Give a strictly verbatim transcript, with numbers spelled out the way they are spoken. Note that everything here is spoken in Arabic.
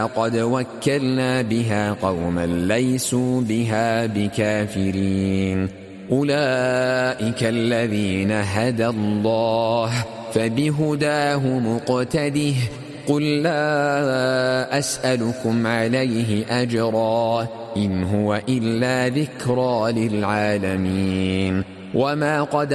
قد وكلنا بها قوما ليسوا بها بكافرين أولئك الذين هدى الله فبهداه مقتده قل لا أسألكم عليه أجرا إن هو إلا ذكرى للعالمين وما قد